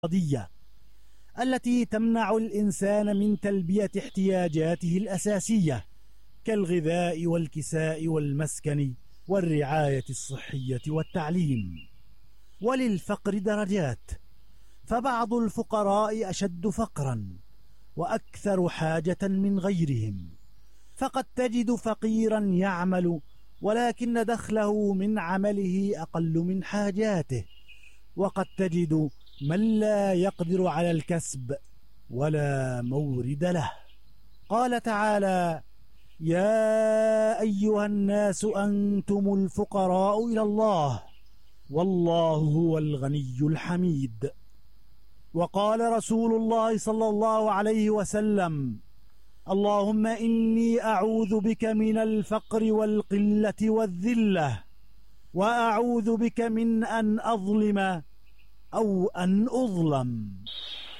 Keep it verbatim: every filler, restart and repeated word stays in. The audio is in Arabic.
الاقتصادية التي تمنع الإنسان من تلبية احتياجاته الأساسية كالغذاء والكساء والمسكن والرعاية الصحية والتعليم. وللفقر درجات، فبعض الفقراء أشد فقرا وأكثر حاجة من غيرهم، فقد تجد فقيرا يعمل ولكن دخله من عمله أقل من حاجاته، وقد تجد من لا يقدر على الكسب ولا مورد له. قال تعالى: يا أيها الناس أنتم الفقراء إلى الله والله هو الغني الحميد. وقال رسول الله صلى الله عليه وسلم: اللهم إني أعوذ بك من الفقر والقلة والذلة، وأعوذ بك من أن أظلم أو أن أظلم.